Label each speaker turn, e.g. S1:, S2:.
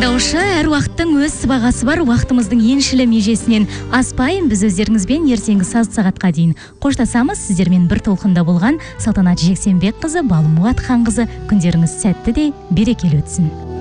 S1: тыңдаушы, әр уақыттың өз сыбағасы бар. Уақытымыздың еншілі межесінен аспайын. Біз өздеріңізбен ертеңгі сағатқа дейін қоштасамыз. Сіздермен бір толқында болған Салтанат Жексенбекқызы, Балым Муатханқызы. Күндеріңіз сәтті де берекелі өтсін.